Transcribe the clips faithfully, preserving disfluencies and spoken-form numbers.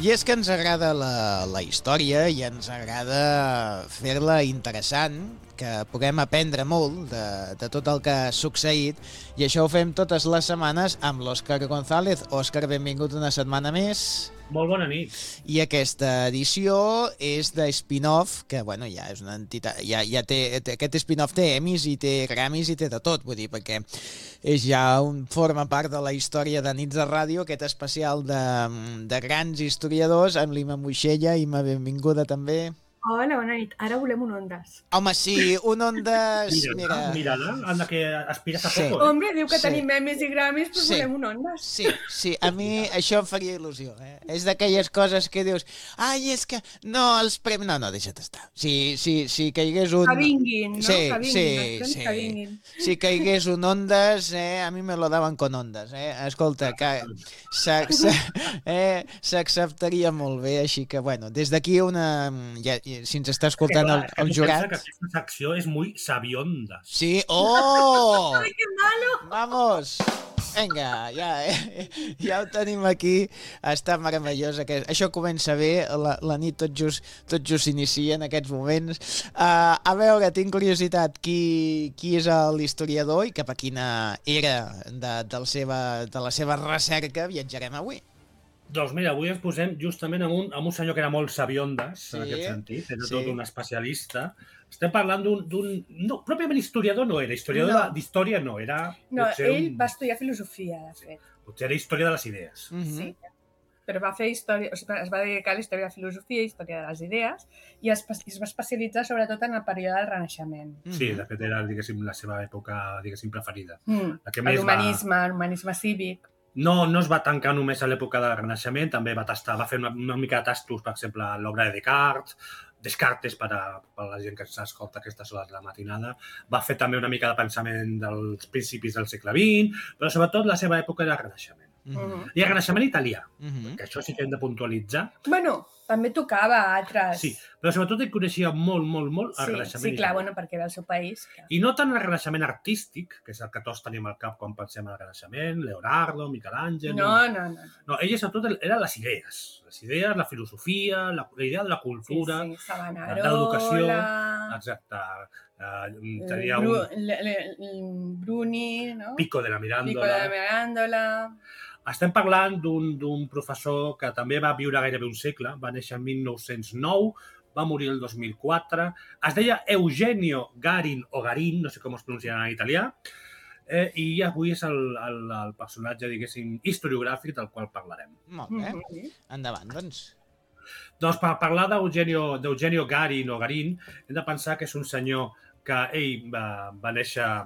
I és que ens agrada la, la història i ens agrada fer-la interessant, que puguem aprendre molt de, de tot el que ha succeït, i això ho fem totes les setmanes amb l'Òscar González. Òscar, benvingut una setmana més. Molt bona nit. I aquesta edició és de spin-off, que bueno, ja és una entitat, ja, ja té, aquest spin-off té Emmys i té Grammys i té de tot, vull dir, perquè és ja un, forma part de la història de Nits de Ràdio, aquest especial de, de grans historiadors, amb l'Ima Moixella. Ima, benvinguda també. Hola, bona nit. Ara volem un Ondas. Home, sí, un Ondas... Mira, mira, anda que aspires a Sí. poco. Eh? Hombre, diu que Sí. tenim memes i Grammys, però Sí. volem un Ondas. Sí, sí, a mi això em faria il·lusió, eh? És d'aquelles coses que dius, ai, és que no, els premis... No, no, deixa't estar. Si, si, si caigués un... Que vinguin, no? Sí, que vinguin, sí, els premis sí. que vinguin. Si caigués un Ondas, eh, a mi me lo daven con Ondas, eh? Escolta, que eh, s'acceptaria molt bé, així que, bueno, des d'aquí una... Ja, si ens està escoltant el, el jurat... Que aquesta secció és muy sabionda. Sí, oh! Ai, que malo! Vamos! Vinga, ja, eh? Ja ho tenim aquí. Està meravellós. Aquest... Això comença bé, la, la nit tot just, tot just s'inicia en aquests moments. Uh, a veure, tinc curiositat, qui, qui és l'historiador i cap a quina era de, del seva, de la seva recerca viatjarem avui? Doncs mira, avui ens posem justament amb un, amb un senyor que era molt sabiondes, Sí, en aquest sentit, era sí. tot un especialista. Estem parlant d'un... d'un- No, pròpiament historiador no era, historiador No. d'història no, era... No, potser ell un- va estudiar filosofia, de fet. Potser era història de les idees. Mm -hmm. Sí. Però va fer història, o sigui, es va dedicar a la història de la filosofia i història de les idees i es, es va especialitzar sobretot en el període del Renaixement. Mm -hmm. Sí, de fet era, diguéssim, la seva època, diguéssim, preferida. Mm. La que més va... L'humanisme, l'humanisme cívic. No, no es va tancar només a l'època del Renaixement, també va tastar, va fer una, una mica de tastos, per exemple, a l'obra de Descartes, Descartes per a, per a la gent que s'escolta aquestes hores de la matinada, va fer també una mica de pensament dels principis del segle vint, però sobretot la seva època era el Renaixement. Mm -hmm. I el Renaixement italià, Mm -hmm. que això sí que hem de puntualitzar. Bueno, també tocava a altres. Sí, però sobretot ell coneixia molt, molt, molt el sí, Renaixement sí, clar, italià. bueno, perquè era el seu país. Clar. I no tant el Renaixement artístic, que és el que tots tenim al cap quan pensem en el Renaixement, Leonardo, Michelangelo... No, no, no. no. No, ell sobretot eren les idees. Les idees, la filosofia, la, la idea de la cultura, Sí, sí, Savonarola, de l'educació. Exacte. Uh, tenia Bru un le, le, Bruni, no? Pico de la Pico de Mirándola. Mirándola. Estem parlant d'un d'un professor que també va viure gairebé un segle, va néixer en mil nou-cents nou, va morir el dos mil quatre. Es deia Eugenio Garin o Garin, no sé com es pronuncia en italià, eh, i avui és el, el, el personatge, diguéssim, historiogràfic del qual parlarem. Molt bé. Mm -hmm. Endavant, doncs. Doncs per parlar d'Eugenio d'Eugenio Garin o Garin, hem de pensar que és un senyor que ell va, va néixer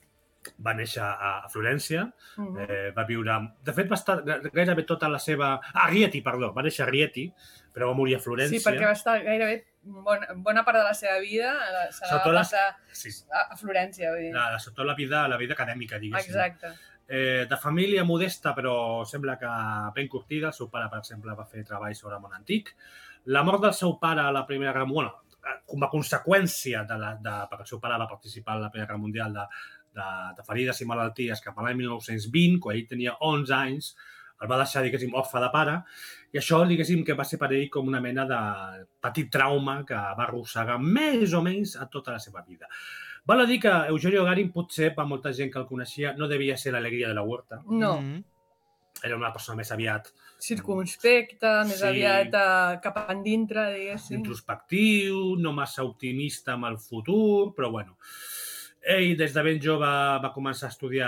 va néixer a, a Florència, Mm -hmm. eh, va viure... De fet, va estar gairebé tota la seva... Ah, Rieti, perdó, va néixer a Rieti, però va morir a Florència. Sí, perquè va estar gairebé bona, bona part de la seva vida se la va Sobretot les- passar Sí, a, a Florència. Vull dir. la, sobretot la vida, la vida acadèmica, diguéssim. Exacte. Eh, de família modesta, però sembla que ben curtida. El seu pare, per exemple, va fer treball sobre el món antic. La mort del seu pare a la Primera Guerra Mundial, bueno, com a conseqüència de, la, de perquè el seu pare va participar en la Primera Guerra Mundial de, de, de ferides i malalties cap a l'any mil nou-cents vint, quan ell tenia onze anys, el va deixar, diguéssim, orfe de pare, i això, diguéssim, que va ser per ell com una mena de petit trauma que va arrossegar més o menys a tota la seva vida. Val a dir que Eugenio Garin, potser, per molta gent que el coneixia, no devia ser l'alegria de la huerta. No, Mm -hmm. Era una persona més aviat circumspecte, més Sí. aviat uh, cap endintre, diguéssim. introspectiu, no massa optimista amb el futur, però bueno. Ell, des de ben jove, va començar a estudiar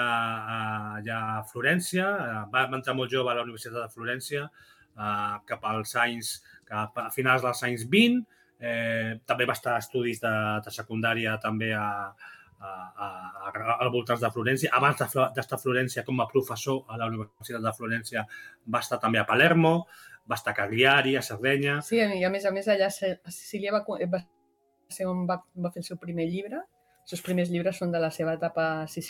allà a Florència, va entrar molt jove a la Universitat de Florència, cap als anys, cap a finals dels anys vint, eh, també va estar a estudis de, de secundària també a, a, a, a, al voltants de Florència. Abans d'estar a Florència com a professor a la Universitat de Florència va estar també a Palermo, va estar a Cagliari, a Sardenya. Sí, i a més a més allà a Sicília va, va ser on va, va fer el seu primer llibre. Els seus primers llibres són de la seva etapa a Sicília.